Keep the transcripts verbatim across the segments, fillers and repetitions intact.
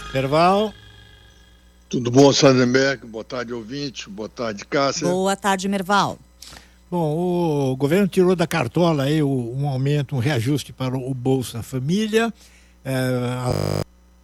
Merval. Tudo bom, Sandenberg? Boa tarde, ouvinte. Boa tarde, Cássia. Boa tarde, Merval. Bom, o governo tirou da cartola aí um aumento, um reajuste para o Bolsa Família. É, a...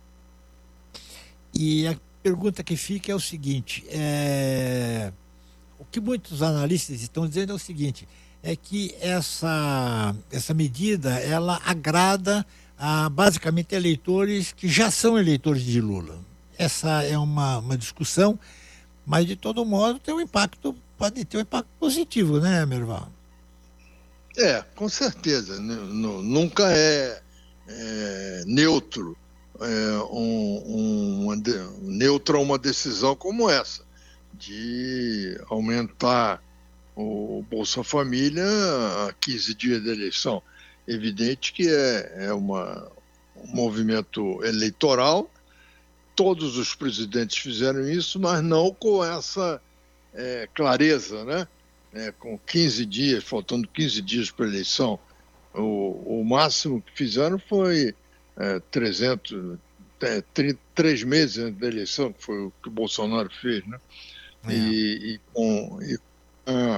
E a pergunta que fica é o seguinte, é... o que muitos analistas estão dizendo é o seguinte, é que essa, essa medida, ela agrada a, basicamente, eleitores que já são eleitores de Lula. Essa é uma, uma discussão, mas de todo modo tem um impacto, pode ter um impacto positivo, né, Merval? É, com certeza. N- nunca é, é neutro, é, um, um, uma de, neutra uma decisão como essa, de aumentar o Bolsa Família a quinze dias da eleição. Evidente que é, é uma, um movimento eleitoral. Todos os presidentes fizeram isso, mas não com essa é, clareza, né? É, com quinze dias, faltando quinze dias para a eleição. O, o máximo que fizeram foi é, trezentos, é, trinta, três meses antes da eleição, que foi o que o Bolsonaro fez, né? É. E, e com e, ah,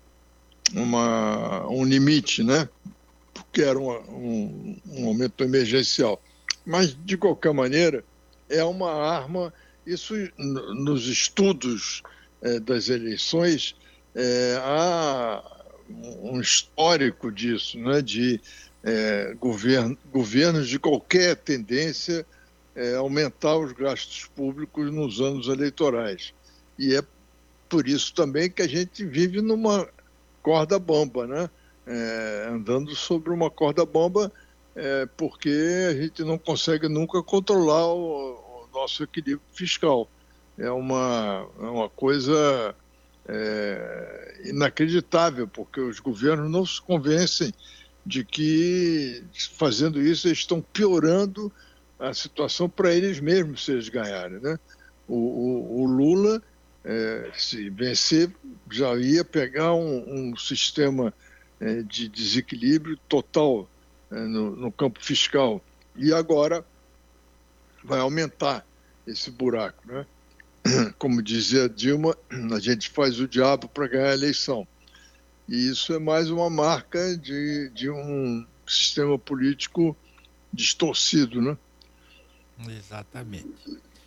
uma, um limite, né? Porque era uma, um, um momento emergencial. Mas, de qualquer maneira, é uma arma, isso nos estudos eh, das eleições, eh, há um histórico disso, né, de eh, govern, governos de qualquer tendência eh, aumentar os gastos públicos nos anos eleitorais. E é por isso também que a gente vive numa corda bamba, né, eh, andando sobre uma corda bamba, É porque a gente não consegue nunca controlar o, o nosso equilíbrio fiscal. É uma, é uma coisa é, inacreditável, porque os governos não se convencem de que, fazendo isso, eles estão piorando a situação para eles mesmos, se eles ganharem, né? O, o, o Lula, é, se vencer, já ia pegar um, um sistema é, de desequilíbrio total No, no campo fiscal, e agora vai aumentar esse buraco, né? Como dizia Dilma, a gente faz o diabo para ganhar a eleição, e isso é mais uma marca de, de um sistema político distorcido, né? Exatamente.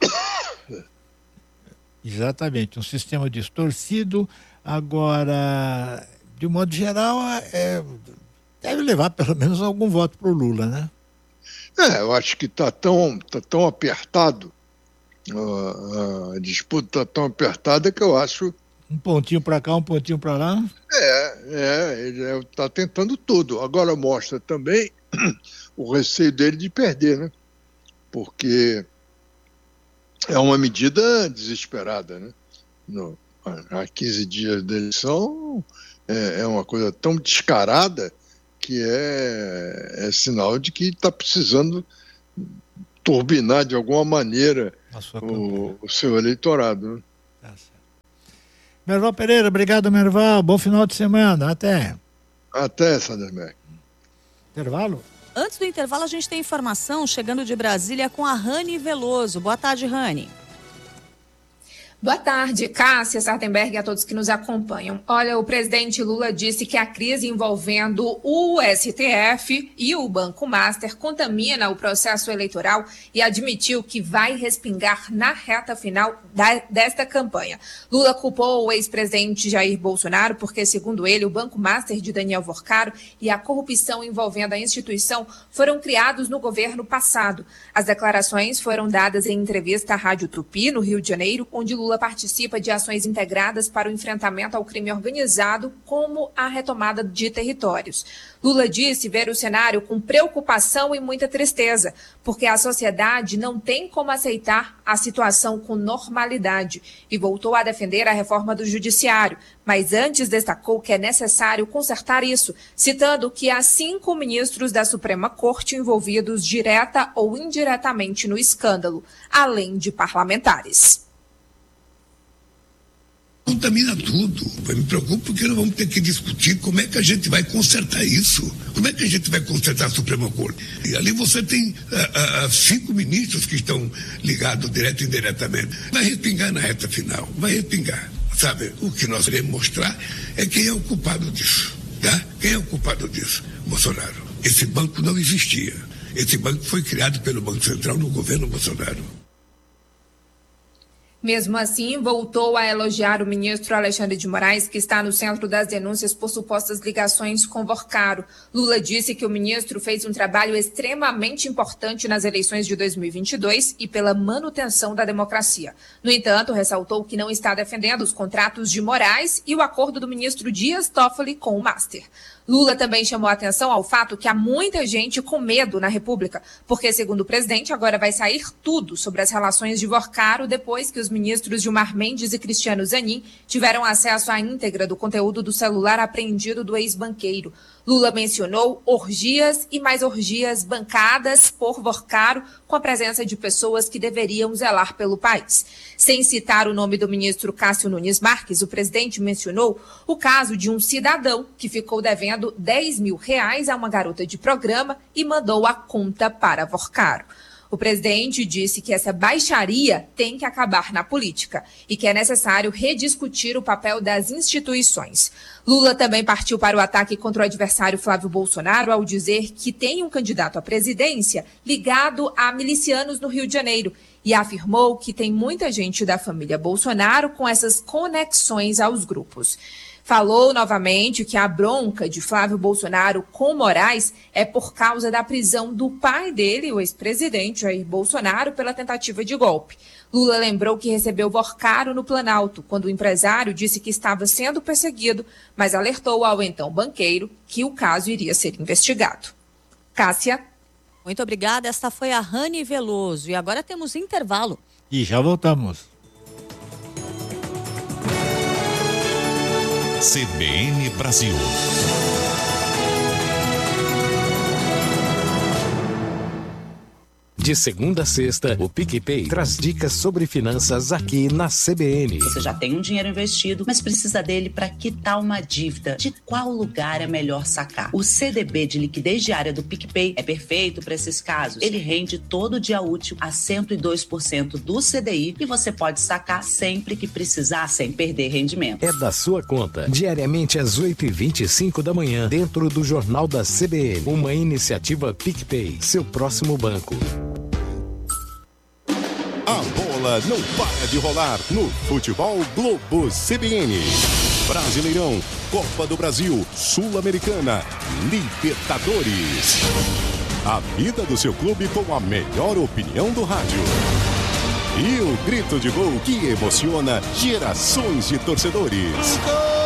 Exatamente, um sistema distorcido. Agora, de um modo geral, é deve levar pelo menos algum voto para o Lula, né? É, eu acho que está tão, tá tão apertado, a, a disputa está tão apertada que eu acho... Um pontinho para cá, um pontinho para lá? É, é, ele está tentando tudo. Agora mostra também o receio dele de perder, né? Porque é uma medida desesperada, né? No, há quinze dias da eleição é, é uma coisa tão descarada que é, é sinal de que está precisando turbinar de alguma maneira o, o seu eleitorado. Né? Tá certo. Merval Pereira, obrigado, Merval. Bom final de semana. Até. Até, Sanderberg. Intervalo? Antes do intervalo, a gente tem informação chegando de Brasília com a Rani Veloso. Boa tarde, Rani. Boa tarde, Cássia, Sartenberg e a todos que nos acompanham. Olha, o presidente Lula disse que a crise envolvendo o S T F e o Banco Master contamina o processo eleitoral e admitiu que vai respingar na reta final da, desta campanha. Lula culpou o ex-presidente Jair Bolsonaro porque, segundo ele, o Banco Master de Daniel Vorcaro e a corrupção envolvendo a instituição foram criados no governo passado. As declarações foram dadas em entrevista à Rádio Tupi, no Rio de Janeiro, onde Lula participa de ações integradas para o enfrentamento ao crime organizado, como a retomada de territórios. Lula disse ver o cenário com preocupação e muita tristeza, porque a sociedade não tem como aceitar a situação com normalidade, e voltou a defender a reforma do judiciário, mas antes destacou que é necessário consertar isso, citando que há cinco ministros da Suprema Corte envolvidos direta ou indiretamente no escândalo, além de parlamentares. Contamina tudo. Eu me preocupo porque nós vamos ter que discutir como é que a gente vai consertar isso. Como é que a gente vai consertar a Suprema Corte? E ali você tem uh, uh, cinco ministros que estão ligados direto e indiretamente. Vai respingar na reta final, vai respingar. Sabe, o que nós queremos mostrar é quem é o culpado disso. Tá? Quem é o culpado disso? Bolsonaro. Esse banco não existia. Esse banco foi criado pelo Banco Central no governo Bolsonaro. Mesmo assim, voltou a elogiar o ministro Alexandre de Moraes, que está no centro das denúncias por supostas ligações com Vorcaro. Lula disse que o ministro fez um trabalho extremamente importante nas eleições de dois mil e vinte e dois e pela manutenção da democracia. No entanto, ressaltou que não está defendendo os contratos de Moraes e o acordo do ministro Dias Toffoli com o Master. Lula também chamou a atenção ao fato que há muita gente com medo na República, porque, segundo o presidente, agora vai sair tudo sobre as relações de Vorcaro depois que os ministros Gilmar Mendes e Cristiano Zanin tiveram acesso à íntegra do conteúdo do celular apreendido do ex-banqueiro. Lula mencionou orgias e mais orgias bancadas por Vorcaro, com a presença de pessoas que deveriam zelar pelo país. Sem citar o nome do ministro Cássio Nunes Marques, o presidente mencionou o caso de um cidadão que ficou devendo dez mil reais a uma garota de programa e mandou a conta para Vorcaro. O presidente disse que essa baixaria tem que acabar na política e que é necessário rediscutir o papel das instituições. Lula também partiu para o ataque contra o adversário Flávio Bolsonaro ao dizer que tem um candidato à presidência ligado a milicianos no Rio de Janeiro e afirmou que tem muita gente da família Bolsonaro com essas conexões aos grupos. Falou novamente que a bronca de Flávio Bolsonaro com Moraes é por causa da prisão do pai dele, o ex-presidente Jair Bolsonaro, pela tentativa de golpe. Lula lembrou que recebeu Vorcaro no Planalto, quando o empresário disse que estava sendo perseguido, mas alertou ao então banqueiro que o caso iria ser investigado. Cássia. Muito obrigada. Esta foi a Rani Veloso. E agora temos intervalo. E já voltamos. C B N Brasil. De segunda a sexta, o PicPay traz dicas sobre finanças aqui na C B N. Você já tem um dinheiro investido, mas precisa dele para quitar uma dívida. De qual lugar é melhor sacar? O C D B de liquidez diária do PicPay é perfeito para esses casos. Ele rende todo dia útil a cento e dois por cento do C D I e você pode sacar sempre que precisar, sem perder rendimento. É da sua conta. Diariamente às oito e vinte e cinco da manhã, dentro do Jornal da C B N. Uma iniciativa PicPay, seu próximo banco. A bola não para de rolar no Futebol Globo C B N. Brasileirão, Copa do Brasil, Sul-Americana, Libertadores. A vida do seu clube com a melhor opinião do rádio. E o grito de gol que emociona gerações de torcedores.